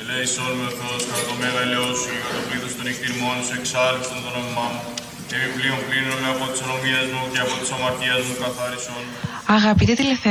Ελέησόν με ο Θεός κατά το μέγα ελαιός σου και κατά το πλήθος των εκτιρμών σου εξάλληψον το νόμιμά μου. Επιπλέον πλύνω με από τις ανομίες μου και από τις αμαρτίες μου καθάρισον. Αγαπητοί τηλεθεατές.